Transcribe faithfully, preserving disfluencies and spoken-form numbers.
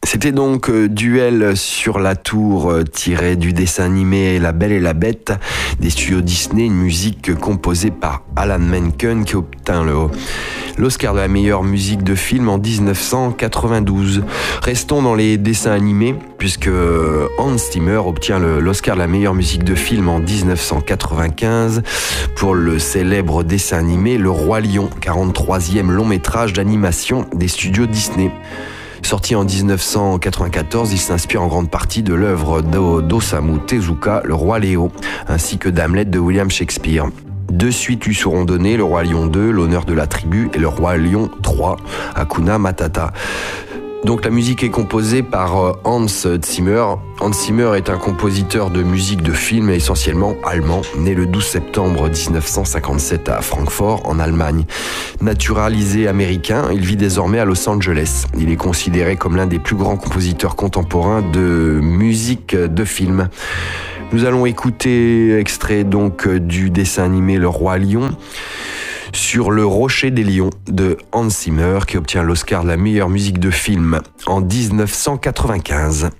C'était donc euh, Duel sur la tour euh, tiré du dessin animé La Belle et la Bête des studios Disney, une musique composée par Alan Menken qui obtint le, l'Oscar de la meilleure musique de film en dix-neuf cent quatre-vingt-douze. Restons dans les dessins animés puisque Hans Zimmer obtient le, l'Oscar de la meilleure musique de film en dix-neuf cent quatre-vingt-quinze pour le célèbre dessin animé Le Roi Lion, quarante-troisième long métrage d'animation des studios Disney. Sorti en dix-neuf cent quatre-vingt-quatorze, il s'inspire en grande partie de l'œuvre d'Osamu Tezuka, Le Roi Léo, ainsi que d'Hamlet de William Shakespeare. Deux suites lui seront données, Le Roi Lion deux, L'honneur de la tribu, et Le Roi Lion trois, Hakuna Matata. Donc la musique est composée par Hans Zimmer. Hans Zimmer est un compositeur de musique de film essentiellement allemand, né le douze septembre dix-neuf cent cinquante-sept à Francfort en Allemagne. Naturalisé américain, il vit désormais à Los Angeles. Il est considéré comme l'un des plus grands compositeurs contemporains de musique de film. Nous allons écouter extrait donc du dessin animé Le Roi Lion sur Le Rocher des Lions de Hans Zimmer qui obtient l'Oscar de la meilleure musique de film en dix-neuf cent quatre-vingt-quinze.